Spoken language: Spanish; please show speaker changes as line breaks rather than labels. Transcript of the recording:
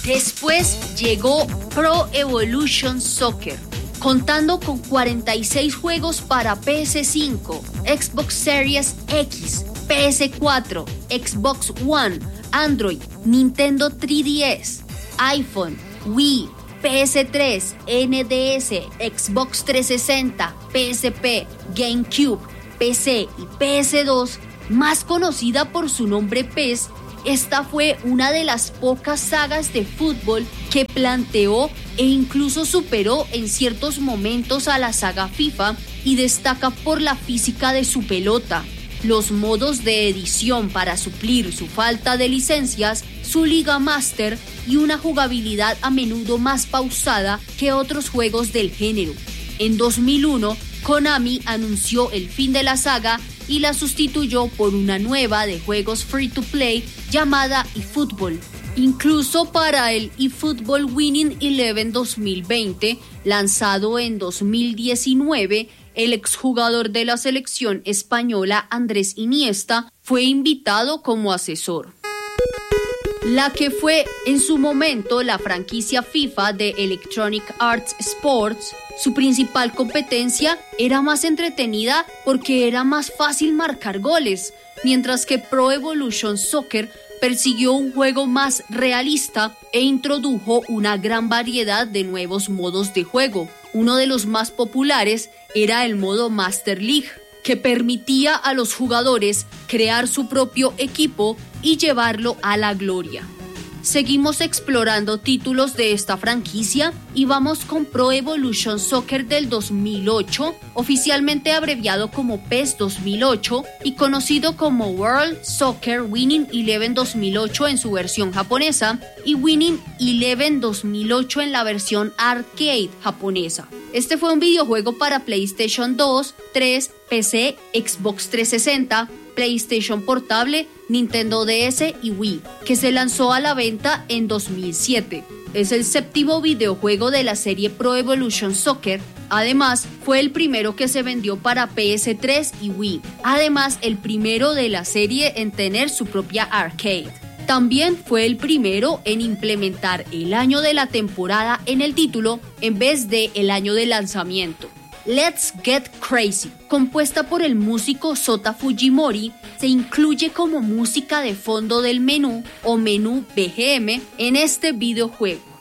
Después llegó Pro Evolution Soccer, contando con 46 juegos para PS5, Xbox Series X, PS4, Xbox One, Android, Nintendo 3DS, iPhone, Wii, PS3, NDS, Xbox 360, PSP, GameCube, PC y PS2, más conocida por su nombre PES. Esta fue una de las pocas sagas de fútbol que planteó e incluso superó en ciertos momentos a la saga FIFA y destaca por la física de su pelota, los modos de edición para suplir su falta de licencias, su Liga Master y una jugabilidad a menudo más pausada que otros juegos del género. En 2001, Konami anunció el fin de la saga y la sustituyó por una nueva de juegos free to play llamada eFootball. Incluso para el eFootball Winning Eleven 2020, lanzado en 2019, el exjugador de la selección española Andrés Iniesta fue invitado como asesor. La que fue en su momento la franquicia FIFA de Electronic Arts Sports, su principal competencia era más entretenida porque era más fácil marcar goles, mientras que Pro Evolution Soccer persiguió un juego más realista e introdujo una gran variedad de nuevos modos de juego. Uno de los más populares era el modo Master League, que permitía a los jugadores crear su propio equipo y llevarlo a la gloria. Seguimos explorando títulos de esta franquicia y vamos con Pro Evolution Soccer del 2008, oficialmente abreviado como PES 2008 y conocido como World Soccer Winning Eleven 2008 en su versión japonesa y Winning Eleven 2008 en la versión arcade japonesa. Este fue un videojuego para PlayStation 2, 3, PC, Xbox 360, PlayStation Portable, Nintendo DS y Wii, que se lanzó a la venta en 2007. Es el séptimo videojuego de la serie Pro Evolution Soccer. Además, fue el primero que se vendió para PS3 y Wii. Además, el primero de la serie en tener su propia arcade. También fue el primero en implementar el año de la temporada en el título en vez de el año de lanzamiento. Let's Get Crazy, compuesta por el músico Sota Fujimori, se incluye como música de fondo del menú o menú BGM en este videojuego.